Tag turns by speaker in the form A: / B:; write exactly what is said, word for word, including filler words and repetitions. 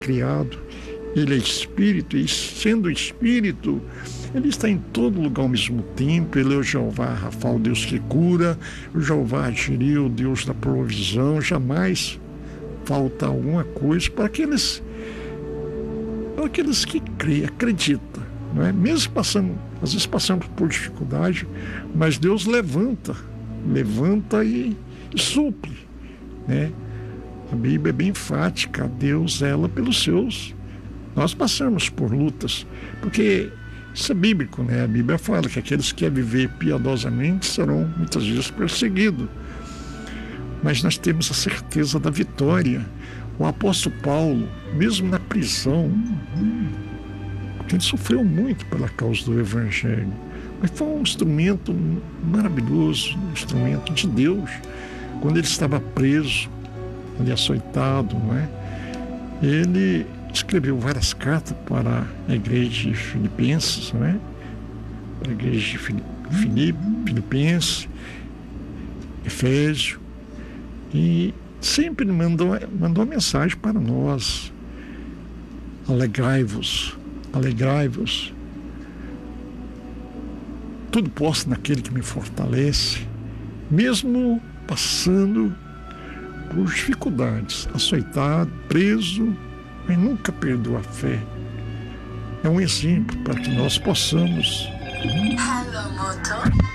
A: criado. Ele é espírito, e sendo espírito, ele está em todo lugar ao mesmo tempo. Ele é o Jeová Rafa, o Deus que cura, o Jeová Jireh, o Deus da provisão. Jamais falta alguma coisa para aqueles, para aqueles que creem, acreditam, não é? Mesmo passando, às vezes passamos por dificuldade, mas Deus levanta, levanta e, e supre, né? A Bíblia é bem enfática, Deus zela pelos seus. Nós passamos por lutas, porque isso é bíblico, né? A Bíblia fala que aqueles que querem viver piedosamente serão muitas vezes perseguidos. Mas nós temos a certeza da vitória. O apóstolo Paulo, mesmo na prisão, porque ele sofreu muito pela causa do Evangelho, mas foi um instrumento maravilhoso, um instrumento de Deus. Quando ele estava preso, ali açoitado, não é? Ele escreveu várias cartas para a igreja de Filipenses, não é? Para a igreja de Filip, Filipenses, Efésio, e sempre mandou, mandou uma mensagem para nós: alegrai-vos, alegrai-vos, tudo posso naquele que me fortalece, mesmo passando por dificuldades, açoitado, preso, mas nunca perdeu a fé. É um exemplo para que nós possamos.
B: Hello, motor.